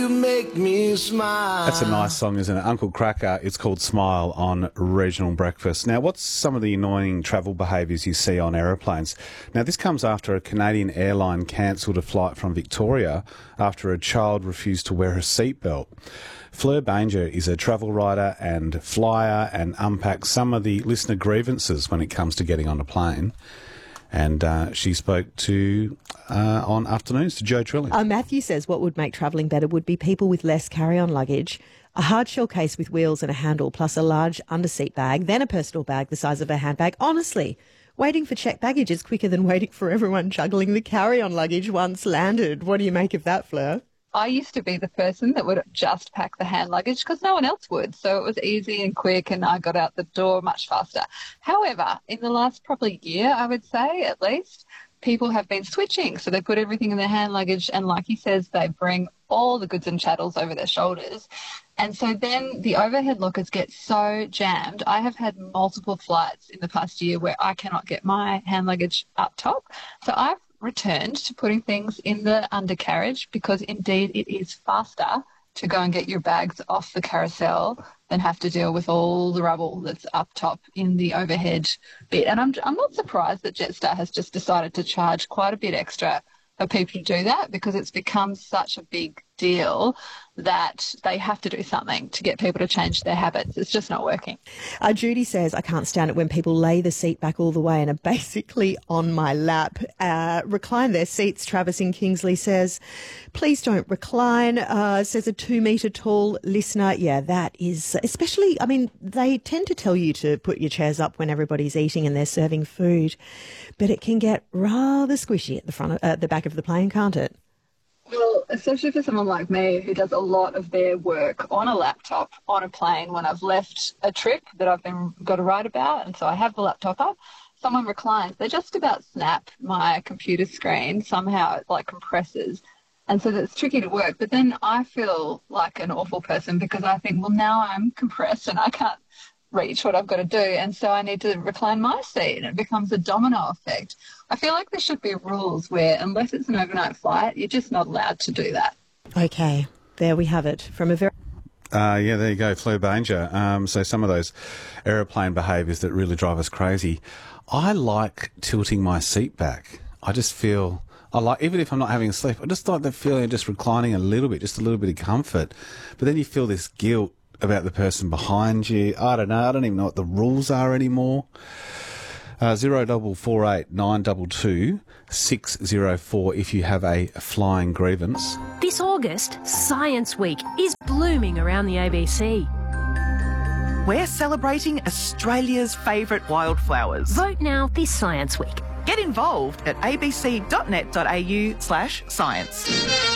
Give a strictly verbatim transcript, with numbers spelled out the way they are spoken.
You make me smile. That's a nice song, isn't it? Uncle Cracker. It's called Smile on Regional Breakfast. Now, what's some of the annoying travel behaviours you see on aeroplanes? Now, this comes after a Canadian airline cancelled a flight from Victoria after a child refused to wear a seatbelt. Fleur Banger is a travel writer and flyer and unpacks some of the listener grievances when it comes to getting on a plane. And uh, she spoke to, uh, on Afternoons, to Joe Trilling. Uh, Matthew says what would make travelling better would be people with less carry-on luggage, a hard shell case with wheels and a handle, plus a large underseat bag, then a personal bag the size of a handbag. Honestly, waiting for checked baggage is quicker than waiting for everyone juggling the carry-on luggage once landed. What do you make of that, Fleur? I used to be the person that would just pack the hand luggage because no one else would. So it was easy and quick and I got out the door much faster. However, in the last probably year, I would say at least, people have been switching. So they put everything in their hand luggage and like he says, they bring all the goods and chattels over their shoulders. And so then the overhead lockers get so jammed. I have had multiple flights in the past year where I cannot get my hand luggage up top. So I've returned to putting things in the undercarriage because indeed it is faster to go and get your bags off the carousel than have to deal with all the rubble that's up top in the overhead bit. And I'm I'm not surprised that Jetstar has just decided to charge quite a bit extra for people to do that because it's become such a big deal that they have to do something to get people to change their habits. It's just not working. Uh, Judy says, I can't stand it when people lay the seat back all the way and are basically on my lap. Uh, recline their seats, Travis in Kingsley says. Please don't recline, uh, says a two metre tall listener. Yeah, that is, especially, I mean, they tend to tell you to put your chairs up when everybody's eating and they're serving food, but it can get rather squishy at the front, of, uh, at the back of the plane, can't it? Well, especially for someone like me who does a lot of their work on a laptop on a plane when I've left a trip that I've been got to write about, and so I have the laptop up, someone reclines, they just about snap my computer screen. Somehow it like compresses, and so that's tricky to work. But then I feel like an awful person because I think, well, now I'm compressed and I can't reach what I've got to do, and so I need to recline my seat, and it becomes a domino effect. I feel like there should be rules where, unless it's an overnight flight, you're just not allowed to do that. Okay, there we have it. From a very... Uh, yeah, there you go, Fleur Banger. Um, so some of those aeroplane behaviours that really drive us crazy. I like tilting my seat back. I just feel... I like, even if I'm not having a sleep, I just like the feeling of just reclining a little bit, just a little bit of comfort. But then you feel this guilt about the person behind you. I don't know. I don't even know what the rules are anymore. Uh, zero double four eight nine double two six zero four if you have a flying grievance. This August, Science Week is blooming around the A B C. We're celebrating Australia's favourite wildflowers. Vote now this Science Week. Get involved at abc.net.au slash science.